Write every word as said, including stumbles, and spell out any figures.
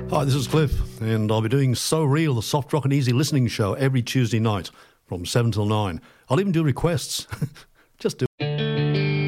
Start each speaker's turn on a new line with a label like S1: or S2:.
S1: Hi, this is Cliff, and I'll be doing So Real, the soft rock and easy listening show every Tuesday night from seven till nine. I'll even do requests. Just do it.